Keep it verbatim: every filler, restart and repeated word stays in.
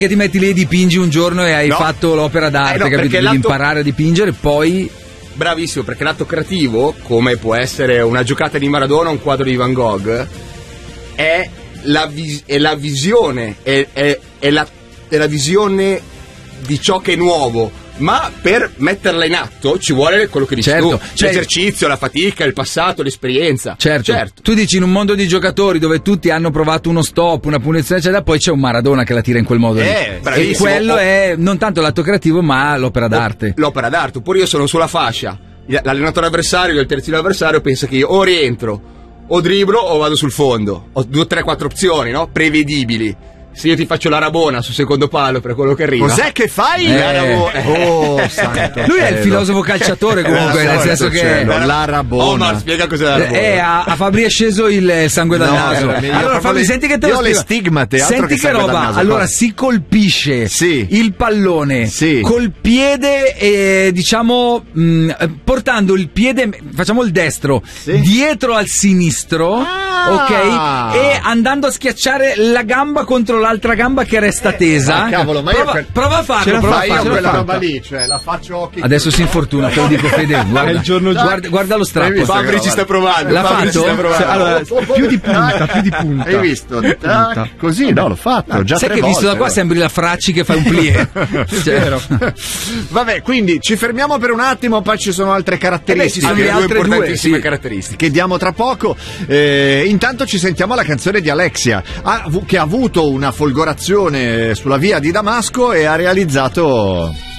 che ti metti lì e dipingi un giorno e hai No. fatto l'opera d'arte, Eh no, capito? perché Devi l'atto- imparare a dipingere, poi Bravissimo, perché l'atto creativo, come può essere una giocata di Maradona o un quadro di Van Gogh, è la, vis- è la visione, è, è- è la, è la visione di ciò che è nuovo. Ma per metterla in atto ci vuole quello che dici Certo, tu, cioè- l'esercizio, la fatica, il passato, l'esperienza. certo, tu dici in un mondo di giocatori dove tutti hanno provato uno stop, una punizione eccetera, poi c'è un Maradona che la tira in quel modo lì. Eh, e bravissimo. quello è non tanto l'atto creativo ma l'opera d'arte. L'opera d'arte, oppure io sono sulla fascia, l'allenatore avversario, il terzino avversario pensa che io o rientro, o dribblo o vado sul fondo. Ho due, tre, quattro opzioni, no? Prevedibili. Se io ti faccio la rabona sul secondo palo per quello che arriva. Cos'è che fai? Eh. La Rabona. Oh, santo Lui è il cielo. filosofo calciatore comunque, Eh, nel senso santo che cielo, la Rabona. Omar, spiega cos'è la rabona. Eh, a, a Fabri è sceso il sangue dal No, naso. veramente, io Allora proprio Fabri, le- senti che te io lo ho le spiego. stigmate, altro Senti che che sangue dal roba. naso, Allora cosa? si colpisce Sì. il pallone Sì. col piede, eh, diciamo, mh, eh, portando il piede, facciamo il destro, Sì. dietro al sinistro, Ah. ok? E andando a schiacciare la gamba contro l'altra gamba che resta tesa. Ah, cavolo, ma io prova, quel- prova a Ce farlo, la prova a fai io farlo. quella Fatta. roba lì, cioè la faccio occhi. Adesso si infortuna, te lo dico Fede, guarda, È il giorno giusto. guarda, guarda lo Hai strappo. visto? Fabri ci sta provando. L'ha Fabri ci fatto? sta provando. Allora, più di punta, più di punta. Hai visto? Ah, così, no, l'ho fatto, già Sai tre che visto volte, da qua no? sembri la Fracci che fa un plié. Cioè, Vabbè, quindi ci fermiamo per un attimo, poi ci sono altre Eh caratteristiche beh, ci sono le due altre due, importantissime sì. caratteristiche. che diamo tra poco. Eh, intanto ci sentiamo la canzone di Alexia, ha- che ha avuto una folgorazione sulla via di Damasco e ha realizzato